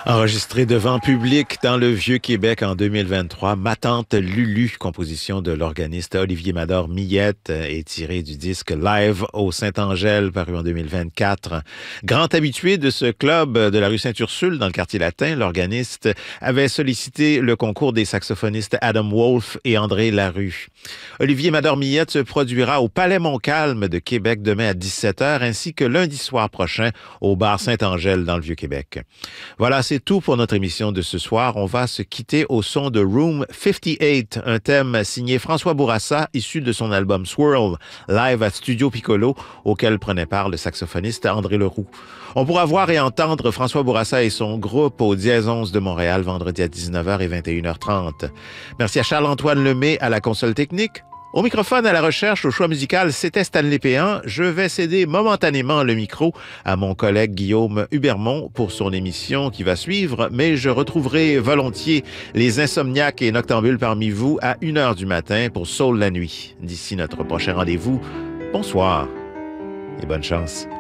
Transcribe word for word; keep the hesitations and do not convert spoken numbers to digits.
Enregistré devant public dans le Vieux-Québec en deux mille vingt-trois, Ma tante Lulu, composition de l'organiste Olivier Mador-Millette, est tirée du disque Live au Saint-Angèle, paru en deux mille vingt-quatre. Grand habitué de ce club de la rue Sainte-Ursule, dans le quartier latin, l'organiste avait sollicité le concours des saxophonistes Adam Wolf et André Larue. Olivier Mador-Millette se produira au Palais Montcalm de Québec demain à dix-sept heures, ainsi que lundi soir prochain au bar Saint-Angèle dans le Vieux-Québec. Voilà, c'est tout pour notre émission de ce soir. On va se quitter au son de Room cinquante-huit, un thème signé François Bourassa, issu de son album Swirl, live à Studio Piccolo, auquel prenait part le saxophoniste André Leroux. On pourra voir et entendre François Bourassa et son groupe au Dièse onze de Montréal, vendredi à dix-neuf heures et vingt et une heures trente. Merci à Charles-Antoine Lemay à la console technique. Au microphone, à la recherche, au choix musical, c'était Stanley Péan. Je vais céder momentanément le micro à mon collègue Guillaume Hubermont pour son émission qui va suivre, mais je retrouverai volontiers les insomniaques et noctambules parmi vous à une heure du matin pour Soul la nuit. D'ici notre prochain rendez-vous, bonsoir et bonne chance.